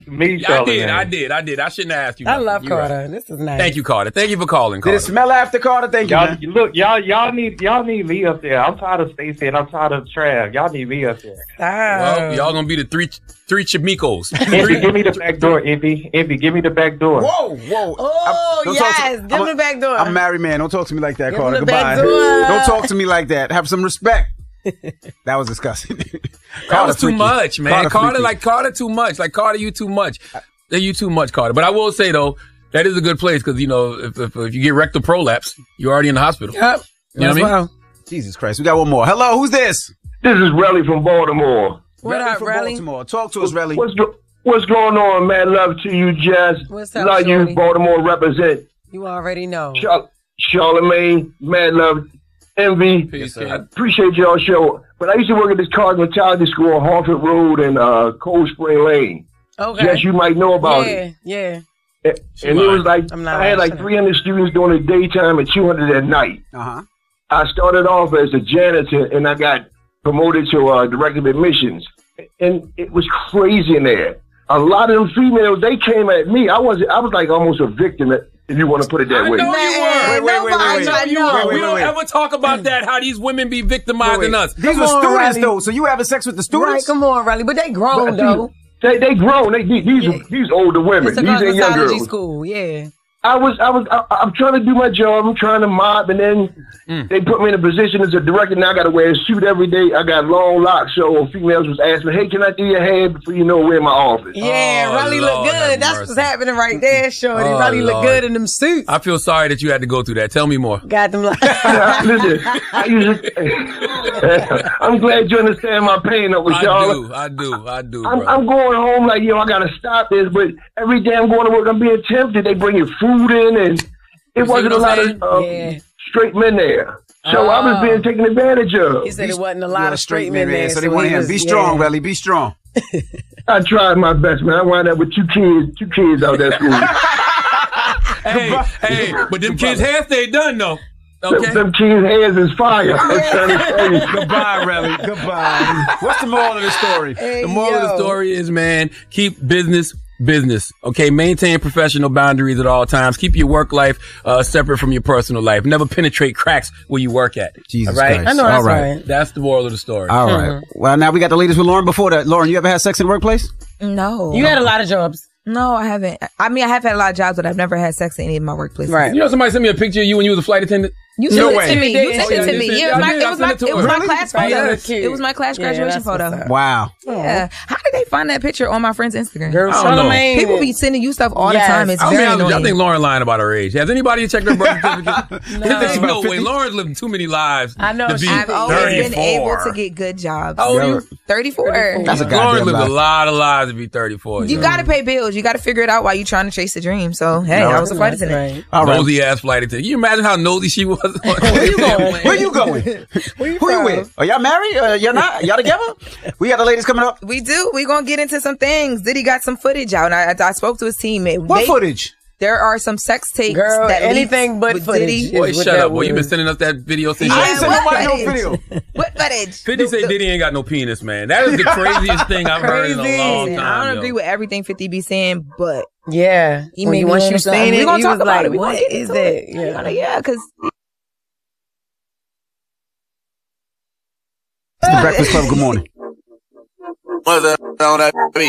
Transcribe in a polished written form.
Me, Charlamagne. I did. I shouldn't have asked you. I love You're Carter. Right. This is nice. Thank you, Carter. Thank you for calling, Carter. Did it smell after, Carter? Thank you, man. Look, y'all need me up there. I'm tired of Stacey and I'm tired of Trav. Y'all need me up there. Well, y'all gonna be the three Chimicos. Envy, give me the back door, Envy. Envy, give me the back door. Whoa. Oh, yes. Give him the back door. I'm a married man. Don't talk to me like that, Carter. Him the Goodbye. back door. Don't talk to me like that. Have some respect. That was disgusting. That was too much, man. Carter too much. Like, Carter, you too much. You too much, Carter. But I will say, though, that is a good place because, you know, if you get rectal prolapse, you're already in the hospital. Yep. You know what I mean? Jesus Christ. We got one more. Hello, who's this? This is Relly from Baltimore. What up, from Relly? Baltimore. Talk to us, Relly. What's going on, man? Love to you, Jess. What's up, Love Shorty? you, Baltimore represent. You already know. Charlamagne, mad love, Envy. Peace, I appreciate y'all show. But I used to work at this cosmetology school on Hartford Road and Cold Spring Lane. Okay. Jess, you might know about it. Yeah. And it was like, I had like 300 students during the daytime and 200 at night. Uh-huh. I started off as a janitor and I got promoted to director of admissions. And it was crazy in there. A lot of them females, they came at me. I was like almost a victim, if you want to put it that way. I know you were. Wait. We don't ever talk about that, how these women be victimizing us. These are students, though, so you having sex with the students? Right, come on, Riley. But they grown, though. They grown. These older women. It's a These ain't young cosmetology girls. school, yeah. I'm trying to do my job. I'm trying to mob, and then they put me in a position as a director. Now I got to wear a suit every day. I got long locks, so females was asking, "Hey, can I do your hair before you know we're in my office?" Yeah, Riley look good. That's what's happening right there, shorty. Riley look good in them suits. I feel sorry that you had to go through that. Tell me more. Got them like. Listen, I'm glad you understand my pain, Uncle Charlotte. I do. I'm going home like, I got to stop this, but every day I'm going to work, I'm being tempted. They bring you food in, and it wasn't a lot of straight men there. So I was being taken advantage of. He said it wasn't a lot of straight men there. So they want him. Be strong, Relly. Be strong. I tried my best, man. I wound up with two kids out there school. Hey, but them kids' hair stayed done, though. Okay. Them kids' hands is fire. Goodbye, Relly. Goodbye. What's the moral of the story? The moral of the story is, man, keep business. Okay, maintain professional boundaries at all times. Keep your work life separate from your personal life. Never penetrate cracks where you work at. Jesus all right? Christ. I know that's all right. That's the moral of the story. All right. Well, now we got the ladies with Lauren. Before that, Lauren, you ever had sex in the workplace? No. You had a lot of jobs. No, I haven't. I mean, I have had a lot of jobs, but I've never had sex in any of my workplaces. Right. You know, somebody sent me a picture of you when you was a flight attendant. You sent it to me. You sent it to me. Yeah, It was my class photo. Cute. It was my class graduation photo. Wow. Yeah. How did they find that picture on my friend's Instagram? Girl, I don't know. Charlamagne. People be sending you stuff all the time. It's very annoying. I think Lauren lying about her age. Has anybody checked her birth certificate? No way. Lauren's living too many lives. I know. To be I've always 34. been able to get good jobs. How old are you? 34. That's a Lauren goddamn lived lie. a lot of lives to be 34. You got to pay bills. You got to figure it out while you're trying to chase the dream. So, hey, I was a flight attendant. All right. Nosy ass flight attendant. Can you imagine how nosy she was? Where you going? Who you with? Are y'all married? Y'all not? Y'all together? We got the ladies coming up. We do. We're going to get into some things. Diddy got some footage out. And I spoke to his team. What footage? There are some sex tapes. Girl, that anything leaked but with footage. Diddy. Boy, shut up, boy. You been sending us that video since I ain't sent nobody no footage? video. What footage? 50 say Diddy ain't got no penis, man. That is the craziest thing I've heard in a long time. I don't yo. agree with everything 50 be saying, but Yeah. he made me once want you to seen it, we're gonna he talk was about like, it. We're what gonna get is into that? it. Yeah. Because It's the Breakfast Club. Good morning. What's up on that beat?